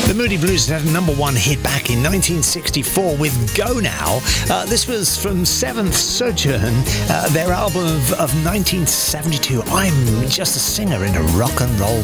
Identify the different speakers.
Speaker 1: The Moody Blues had a number one hit back in 1964 with Go Now. This was from Seventh Sojourn, their album of 1972, I'm Just a Singer in a Rock and Roll